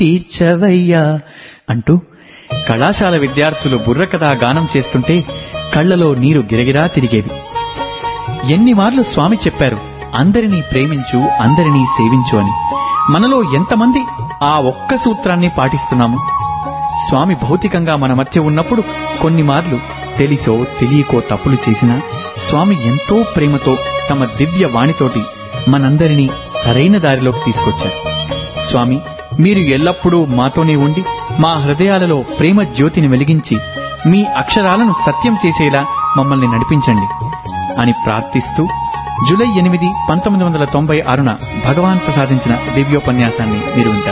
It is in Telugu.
తీర్చవయ్యా అంటూ కళాశాల విద్యార్థులు బుర్రకథా గానం చేస్తుంటే కళ్లలో నీరు గిరగిరా తిరిగేవి. ఎన్ని మార్లు స్వామి చెప్పారు, అందరినీ ప్రేమించు, అందరినీ సేవించు అని. మనలో ఎంతమంది ఆ ఒక్క సూత్రాన్ని పాటిస్తున్నాము? స్వామి భౌతికంగా మన మధ్య ఉన్నప్పుడు కొన్ని మార్లు తెలిసో తెలియకో తప్పులు చేసినా స్వామి ఎంతో ప్రేమతో తమ దివ్య వాణితోటి మనందరినీ సరైన దారిలోకి తీసుకొచ్చారు. స్వామి, మీరు ఎల్లప్పుడూ మాతోనే ఉండి మా హృదయాలలో ప్రేమ జ్యోతిని వెలిగించి మీ అక్షరాలను సత్యం చేసేలా మమ్మల్ని నడిపించండి అని ప్రార్థిస్తూ జూలై 8, 1996న భగవాన్ ప్రసాదించిన దివ్యోపన్యాసాన్ని మీరు వింటారు.